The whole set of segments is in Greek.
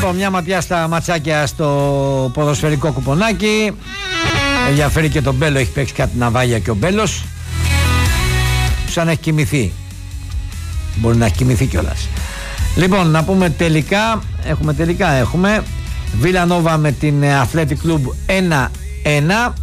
Λοιπόν, μια ματιά στα ματσάκια στο ποδοσφαιρικό κουπονάκι. Ενδιαφέρει και τον Μπέλο, έχει παίξει κάτι ναυάγια και ο Μπέλος. Σαν έχει κοιμηθεί. Μπορεί να έχει κοιμηθεί κιόλας. Λοιπόν, να πούμε τελικά. Έχουμε Βίλα Νόβα με την Athletic Club 1-1.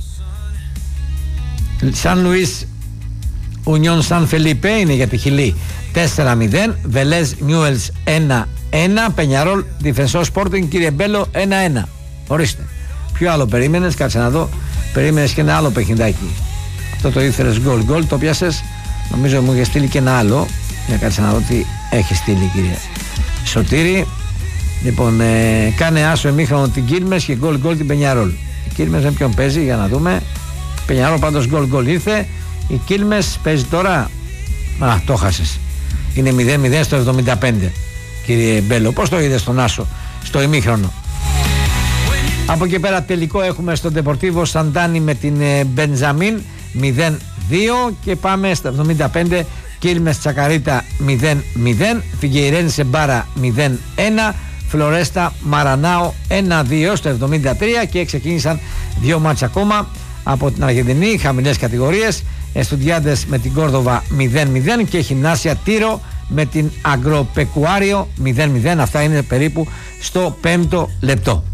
Σαν Λουίς Ουνιόν Σαν Φελίπε είναι για τη Χιλή 4-0. Βελέζ Νιούελς 1-1. Πενιαρόλ Διφενσό Sporting, κύριε Μπέλο, 1-1. Ορίστε. Ποιο άλλο περίμενες? Κάτσε να δω. Περίμενες και ένα άλλο παιχνιδάκι. Αυτό το ήθελες γκολ, το πιάσες. Νομίζω μου είχε στείλει και ένα άλλο. Για κάτσε να δω τι έχει στείλει, κύριε Σωτήρη. Λοιπόν, κάνε άσο εμίχρονο την Κίλμες και γκολ την Πενιαρόλ. Η Κίλμες με ποιον παίζει, για να δούμε. Πενιαρόλ πάντως γκολ ήρθε. Η Κίλμες παίζει τώρα. Το χάσες. Είναι 0-0 στο 75, κύριε Μπέλο. Πώς το είδες τον άσο στο ημίχρονο? Από εκεί πέρα τελικό έχουμε στον Ντεπορτίβο Σαντάνι με την Μπενζαμίν 0-2 και πάμε στα 75. Κίλμες Τσακαρίτα 0-0. Φιγκεϊρένσε Μπάρα 0-1. Φλωρέστα Μαρανάο 1-2 στο 73 και ξεκίνησαν δύο μάτς ακόμα από την Αργεντινή, χαμηλές κατηγορίες. Εστουντιάντες με την Κόρδοβα 0-0 και Γυμνάσια Τίρο με την Αγκροπεκουάριο 0-0. Αυτά είναι περίπου στο 5ο λεπτό.